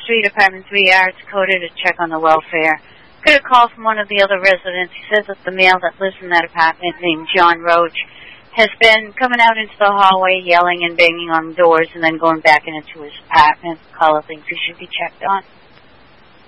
Street, apartment 3R, Dakota, to check on the welfare. Got a call from one of the other residents. He says that the male that lives in that apartment, named John Roach, has been coming out into the hallway, yelling and banging on doors, and then going back into his apartment. Caller thinks he should be checked on.